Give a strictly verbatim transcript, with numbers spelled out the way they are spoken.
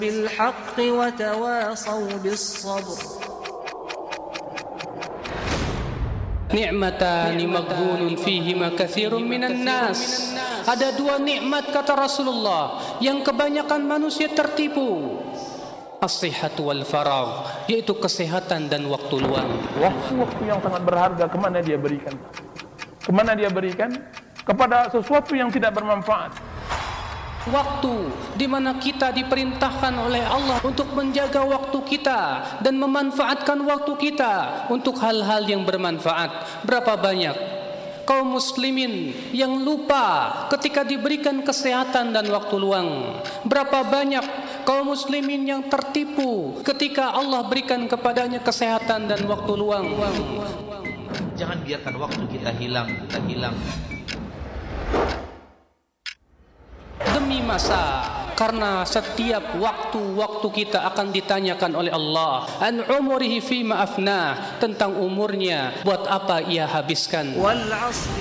بالحق وتواصوا بالصبر. Ni'matani maghunun fihima katsirun minan nas. Ada dua nikmat kata Rasulullah yang kebanyakan manusia tertipu. As-sihhatu wal faragh, yaitu kesehatan dan waktu luang. Waktu-waktu yang sangat berharga kemana dia berikan? Kemana dia berikan? Kepada sesuatu yang tidak bermanfaat. Waktu di mana kita diperintahkan oleh Allah untuk menjaga waktu kita dan memanfaatkan waktu kita untuk hal-hal yang bermanfaat. Berapa banyak kaum muslimin yang lupa ketika diberikan kesehatan dan waktu luang? Berapa banyak kaum muslimin yang tertipu ketika Allah berikan kepadanya kesehatan dan waktu luang? Jangan biarkan waktu kita hilang, kita hilang demi masa, karena setiap waktu-waktu kita akan ditanyakan oleh Allah an umurihi fima afna, tentang umurnya buat apa ia habiskan. wal 'asr